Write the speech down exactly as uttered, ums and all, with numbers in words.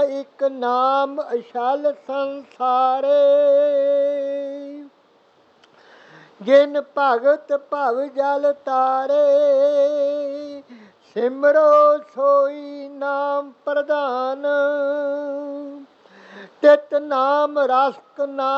ਇੱਕ ਨਾਮ ਅਛਲ ਸੰਸਾਰੇ। ਜਿਨ ਭਗਤ ਭਵ ਜਲ ਤਾਰੇ, ਸਿਮਰੋ ਸੋਈ ਨਾਮ ਪ੍ਰਧਾਨ। ਤਿਤ ਨਾਮ ਰਸਕ ਨਾਮ